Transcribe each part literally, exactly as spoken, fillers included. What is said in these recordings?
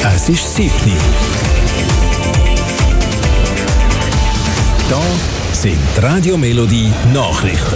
Es ist sieben Uhr. Da sind die Radio Melodie Nachrichten.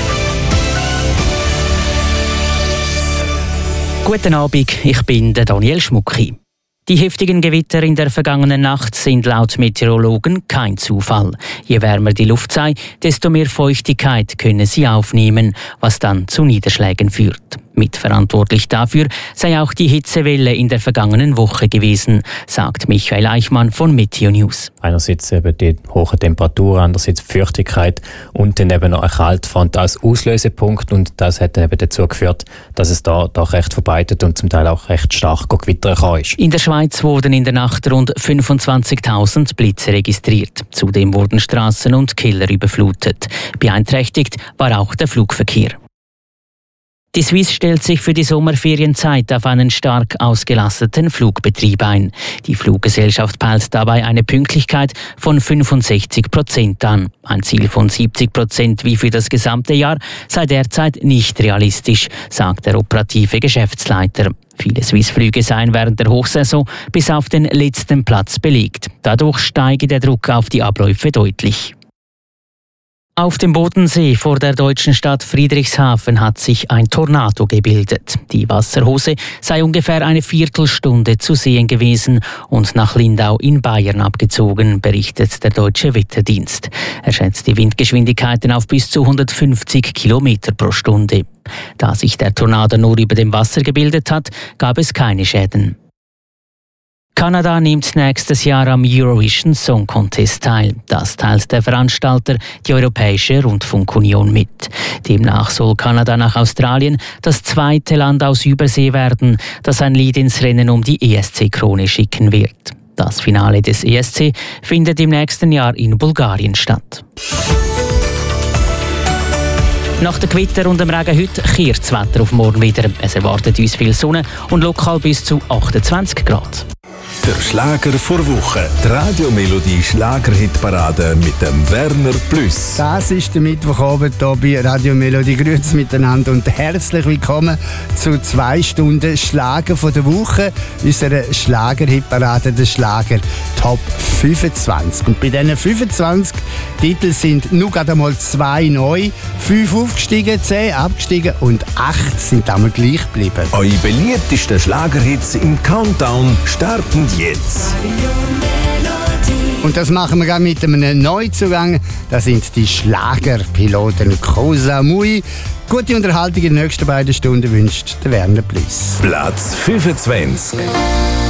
Guten Abend, ich bin der Daniel Schmucki. Die heftigen Gewitter in der vergangenen Nacht sind laut Meteorologen kein Zufall. Je wärmer die Luft sei, desto mehr Feuchtigkeit könne sie aufnehmen, was dann zu Niederschlägen führt. Mitverantwortlich dafür sei auch die Hitzewelle in der vergangenen Woche gewesen, sagt Michael Eichmann von Meteo News. Einerseits eben die hohen Temperaturen, andererseits Feuchtigkeit und dann eben noch eine Kaltfront als Auslösepunkt, und das hat eben dazu geführt, dass es da doch recht verbreitet und zum Teil auch recht stark gewittern kann. In der Schweiz wurden in der Nacht rund fünfundzwanzigtausend Blitze registriert. Zudem wurden Straßen und Keller überflutet. Beeinträchtigt war auch der Flugverkehr. Die Swiss stellt sich für die Sommerferienzeit auf einen stark ausgelasteten Flugbetrieb ein. Die Fluggesellschaft peilt dabei eine Pünktlichkeit von fünfundsechzig Prozent an. Ein Ziel von siebzig Prozent wie für das gesamte Jahr sei derzeit nicht realistisch, sagt der operative Geschäftsleiter. Viele Swiss-Flüge seien während der Hochsaison bis auf den letzten Platz belegt. Dadurch steige der Druck auf die Abläufe deutlich. Auf dem Bodensee vor der deutschen Stadt Friedrichshafen hat sich ein Tornado gebildet. Die Wasserhose sei ungefähr eine Viertelstunde zu sehen gewesen und nach Lindau in Bayern abgezogen, berichtet der Deutsche Wetterdienst. Er schätzt die Windgeschwindigkeiten auf bis zu hundertfünfzig Kilometer pro Stunde. Da sich der Tornado nur über dem Wasser gebildet hat, gab es keine Schäden. Kanada nimmt nächstes Jahr am Eurovision Song Contest teil. Das teilt der Veranstalter, die Europäische Rundfunkunion, mit. Demnach soll Kanada nach Australien das zweite Land aus Übersee werden, das ein Lied ins Rennen um die E S C-Krone schicken wird. Das Finale des E S C findet im nächsten Jahr in Bulgarien statt. Nach dem Gewitter und dem Regen heute kehrt das Wetter auf morgen wieder. Es erwartet uns viel Sonne und lokal bis zu achtundzwanzig Grad. Der Schlager vor Woche. Die Radio Melodie Schlagerhitparade mit dem Werner Plus. Das ist der Mittwochabend hier bei Radio Melodie. Grüezi miteinander und herzlich willkommen zu zwei Stunden Schlager von der Woche. Unserer Schlagerhitparade, der Schlager Top fünfundzwanzig. Und bei diesen fünfundzwanzig Titeln sind nur gerade einmal zwei neu, fünf aufgestiegen, zehn abgestiegen und acht sind einmal gleich geblieben. Eure beliebtesten Schlagerhits im Countdown starten jetzt. Und das machen wir mit einem Neuzugang. Das sind die Schlagerpiloten Cosa Mui. Gute Unterhaltung in den nächsten beiden Stunden wünscht der Werner Plus. Platz fünfundzwanzig.